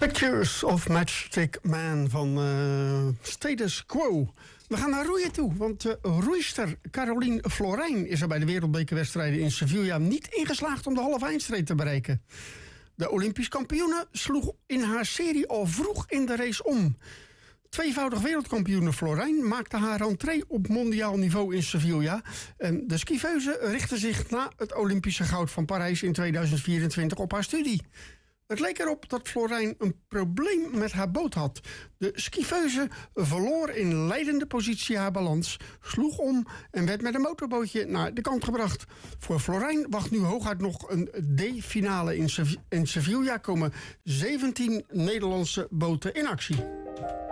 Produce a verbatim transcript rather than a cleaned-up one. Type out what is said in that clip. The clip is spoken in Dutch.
Pictures of Matchstick Man van uh, Status Quo. We gaan naar roeien toe, want uh, roeister Caroline Florijn is er bij de wereldbekerwedstrijden in Sevilla niet ingeslaagd om de halve eindstreep te bereiken. De Olympisch kampioene sloeg in haar serie al vroeg in de race om. Tweevoudig wereldkampioene Florijn maakte haar rentree op mondiaal niveau in Sevilla. En de skifeuze richtte zich na het Olympische goud van Parijs in tweeduizend vierentwintig op haar studie. Het leek erop dat Florijn een probleem met haar boot had. De skifeuze verloor in leidende positie haar balans, sloeg om en werd met een motorbootje naar de kant gebracht. Voor Florijn wacht nu hooguit nog een D-finale in, Sev- in Sevilla. Komen zeventien Nederlandse boten in actie.